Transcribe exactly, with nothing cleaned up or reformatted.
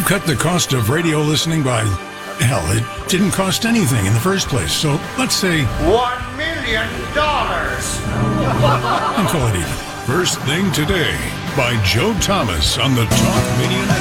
We've cut the cost of radio listening by, hell, it didn't cost anything in the first place. So let's say One million dollars. and call it even. First Thing Today by Joe Thomas on the Talk Media Network.